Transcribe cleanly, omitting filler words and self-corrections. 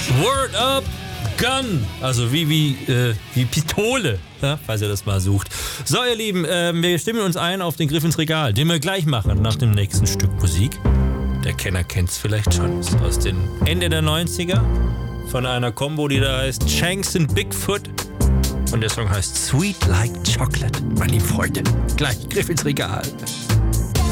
Word Up Gun. Also wie Pistole, ja, falls ihr das mal sucht. So, ihr Lieben, wir stimmen uns ein auf den Griff ins Regal, den wir gleich machen nach dem nächsten Stück Musik. Der Kenner kennt's vielleicht schon. Ist aus den Ende der 90er von einer Combo, die da heißt Shanks and Bigfoot. Und der Song heißt Sweet Like Chocolate. Meine lieben Freunde, gleich Griff ins Regal.